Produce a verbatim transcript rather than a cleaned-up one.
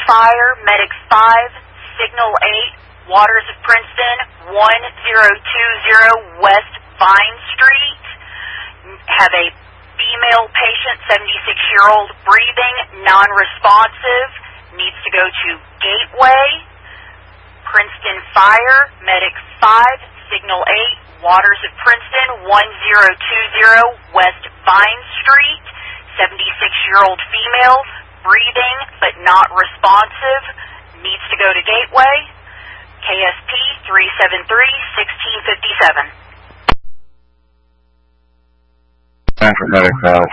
Fire, Medic five, Signal eight, Waters of Princeton, one zero two zero West Vine Street. Have a female patient, seventy-six-year-old, breathing, non-responsive, needs to go to Gateway. Princeton Fire, Medic five, Signal eight, Waters of Princeton, one zero two zero West Vine Street. seventy-six-year-old female, breathing but not responsive, needs to go to Gateway. K S P three seven three, one six five seven. Medic five.